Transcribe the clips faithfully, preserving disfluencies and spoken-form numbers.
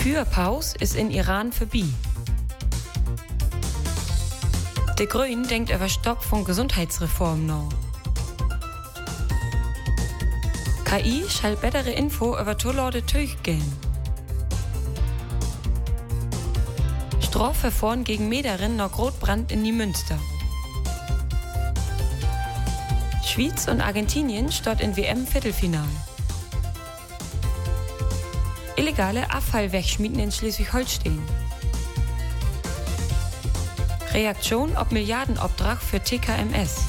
Feuerpause ist in Iran vorbei. Die Grünen denkt über Stopp von Gesundheitsreform nach. K I soll bessere Info über Tollorde Tüch gehen. Strafverfahren gegen Mederin nach Rotbrand in die Münster. Schweiz und Argentinien steht in W M-Viertelfinal. Illegale Abfallwegschmieden in Schleswig-Holstein. Reaktion auf Milliardenauftrag für T K M S.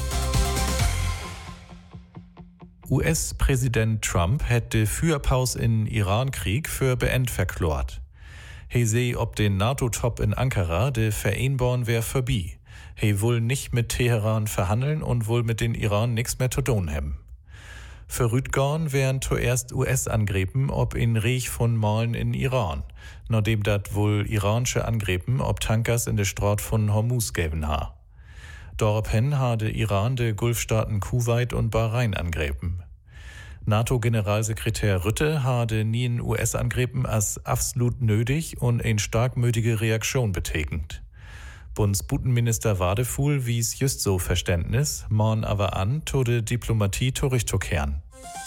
U S-Präsident Trump hätte Feuerpause in Iran-Krieg für beendet verklort. He seh ob den NATO-Top in Ankara, de Vereinbarung wär vorbei. He wohl nicht mit Teheran verhandeln und wohl mit den Iran nix mehr zu tun haben. Für Rüdgorn wären zuerst U S-Angriffen ob in Riech von Malen in Iran, nachdem dat wohl iranische Angriffen ob Tankers in der Straat von Hormuz geben ha. Daraufhin hatte Iran de Gulfstaaten Kuwait und Bahrain angriffen. NATO-Generalsekretär Rutte hatte nie in U S-Angriffen als absolut nötig und eine starkmütige Reaktion betekend. Bundesbutenminister Wadefuhl wies just so Verständnis, morn aber an, tode Diplomatie zurückzukehren.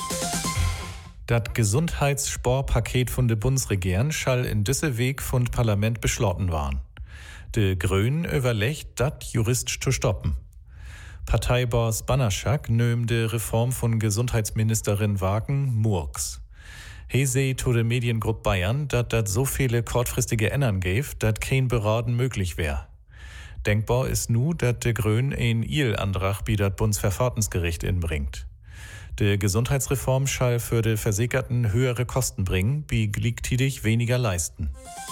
Dat Gesundheitssporpaket von der Bundesregierung schall in düsse Weg von Parlament beschlossen waren. De Grünen überlegt, dat juristisch zu stoppen. Parteiboss Banaszak nöm de Reform von Gesundheitsministerin Wagen Murks. He seh to de Mediengruppe Bayern, dat dat so viele kurzfristige Ändern gäf, dat kein Beraten möglich wär. Denkbar ist nu, dat de Grün ein Il-Antrag bi dat Bundesverfahrensgericht inbringt. De Gesundheitsreform schall für de Versicherten höhere Kosten bringen, bi gleichzeitig weniger leisten.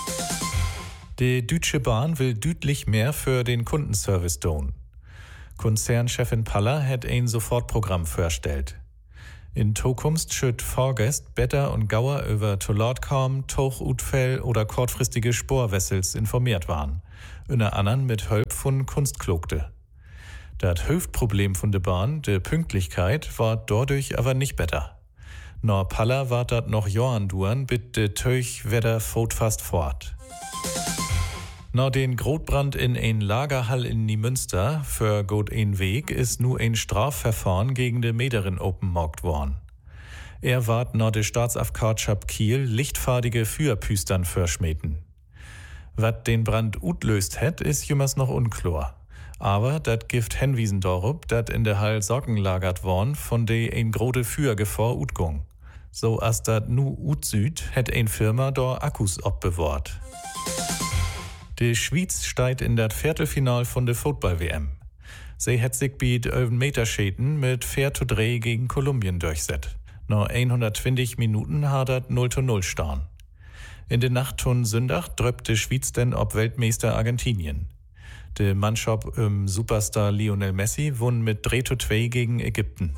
Die Deutsche Bahn will deutlich mehr für den Kundenservice tun. Konzernchefin Paller hat ein Sofortprogramm vorgestellt. In Zukunft schütt Fahrgäste besser und gauer über Toilettkam, Tauchutfäll oder kurzfristige Sporwessels informiert waren. Unter anderem mit Hilfe von Kunstklugte. Das Hauptproblem von der Bahn, die Pünktlichkeit, war dadurch aber nicht besser. Nor Paller war dat noch Johann duren, bit de Teuch wedder fort fast fort. Nach den Grotbrand in ein Lagerhall in Niemünster für gut ein Weg ist nu ein Strafverfahren gegen de Mederin openmarkt worden. Er ward nach de Staatsafkartschap Kiel lichtfahrige Feuerpüstern verschmähten. Wat den Brand utlöst het, ist jümmers noch unklar. Aber dat Gift henwiesen darup, dat in der Hall Socken lagert worden, von de ein grote Feuergefahr utgung. So as dat nu ut Süd het ein Firma da Akkus obbewahrt. Die Schweiz steigt in das Viertelfinal von der Football-W M. Sie hat sich mit Meterschäden mit vier zu drei gegen Kolumbien durchsetzt. Nach hundertzwanzig Minuten hat das null zu null stehen. In der Nacht von Sonntag drückt die Schweiz denn ob Weltmeister Argentinien. Die Mannschaft um Superstar Lionel Messi won mit drei zu zwei gegen Ägypten.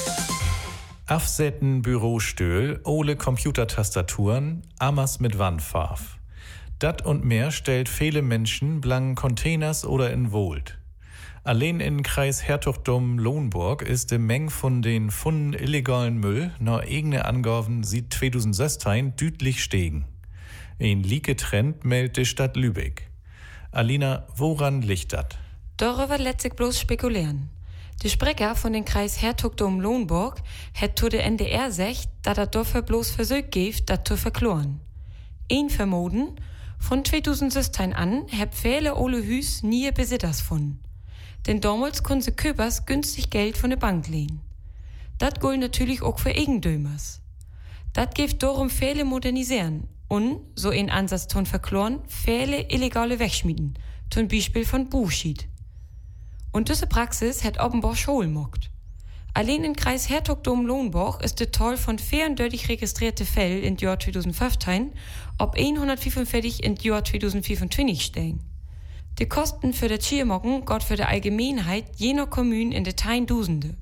Afsetten Bürostühl, ole Computertastaturen, Amas mit Wandfarbe. Dat und mehr stellt viele Menschen blanken Containers oder in Wohlt. Allein in Kreis Herzogtum Lohn-Burg ist die Menge von den Funden illegalen Müll nach eigene Angaben sieht zweitausendsechzehn deutlich steigen. Ein Lieke-Trend meldet die Stadt Lübeck. Alina, woran liegt dat? Darüber lässt sich bloß spekulieren. Die Sprecher von den Kreis Herzogtum Lohn-Burg hat zu der N D R gesagt, dass er dafür bloß versucht gibt, das zu verkloren. Ein Vermoden, von zweitausendsechzehn an heb viele ole Hüs nie Besitters von. Denn damals konnten sie Köpers günstig Geld von der Bank lehnen. Dat gilt natürlich auch für Eigendömers. Dat gibt darum viele modernisieren und, so in Ansatz ton verkloren, viele illegale Wegschmieden, zum Beispiel von Buchschied. Und diese Praxis hat offenbar schon mockt. Allein im Kreis Herzogtum Lohn-Burg ist der Toll von vierunddreißig registrierte Fälle im Jahr zweitausendfünfzehn ob hundertfünfundvierzig im Jahr zweitausendvierundzwanzig stehen. Die Kosten für das Schiermocken geht für die Allgemeinheit jener Kommunen in Detail Dusende.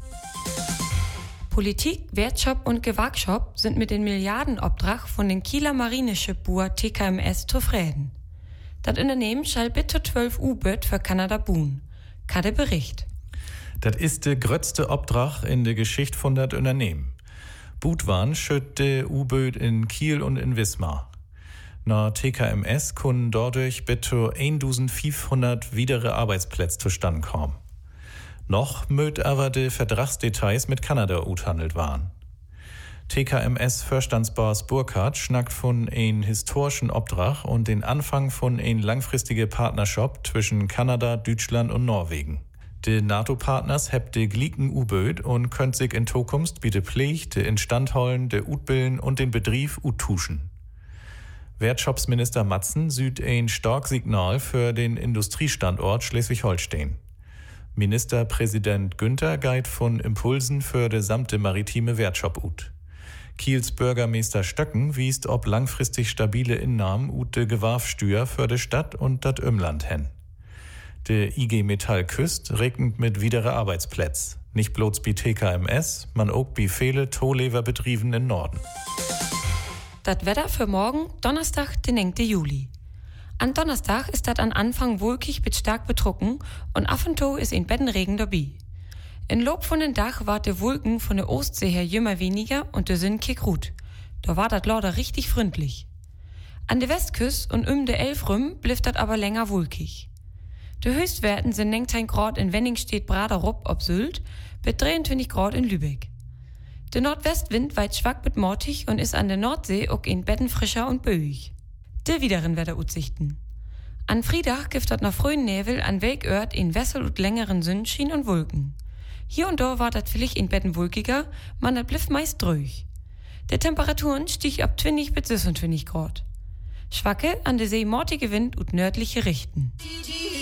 Politik, Wirtschaft und Gewerkschaft sind mit dem Milliardenauftrag von den Kieler Marineschipbuhr T K M S zufrieden. Das Unternehmen soll bis zu zwölf U-Böt für Kanada buhen. Kade Bericht. Das ist der größte Obdrach in der Geschichte von das Unternehmen. Budwan schütt de U-Böt in Kiel und in Wismar. Na T K M S können dadurch bis zu eintausendfünfhundert weitere Arbeitsplätze zustande kommen. Noch mögt aber die Vertragsdetails mit Kanada uthandelt waren. T K M S-Vorstandsboss Burkhardt schnackt von einem historischen Obdrach und den Anfang von einer langfristigen Partnerschaft zwischen Kanada, Deutschland und Norwegen. Die NATO-Partners hebt de glieken U-Böt und könnt sich in Zukunft bitte Pflicht, de Instandhalten, de Utbilden und den Betrieb uttuschen. Wirtschaftsminister Matzen süd ein stark Signal für den Industriestandort Schleswig-Holstein. Ministerpräsident Günther geht von Impulsen für de gesamte maritime Wirtschaft ut. Kiels Bürgermeister Stöcken wiest ob langfristig stabile Innahmen ut de Gewarfsteuer für de Stadt und dat Umland hen. De I G Metall Küst regnet mit widere Arbeitsplätze. Nicht bloß bi T K M S, man auch bi viele Tohleverbetrieben in Norden. Das Wetter für morgen, Donnerstag, den neunten Juli. An Donnerstag ist das an Anfang wolkig bis stark betrocken und ab und zu ist ein Bettenregen dabei. In Lob von den Dach war der Wolken von der Ostsee her jümmer weniger und der Sinn kick gut. Da war das Lauder richtig freundlich. An der Westküste und um der Elf rum blieb das aber länger wolkig. Die Höchstwerten sind neunzehn Grad in Wenningstedt-Braderup ob Sylt, bis dreiundzwanzig Grad in Lübeck. Der Nordwestwind weit schwach mit mortig und ist an der Nordsee auch in Betten frischer und böig. Die wideren Wetteraussichten. An Freitag gibt das noch frühen Nebel an Welkört in Wessel und längeren Sonnenschein und Wolken. Hier und da war das vielleicht in Betten wolkiger, man das blieb meist ruhig. Die Temperaturen stieg ab zwanzig bis sechsundzwanzig Grad. Schwacke an der See mortige Wind und nördliche Richten.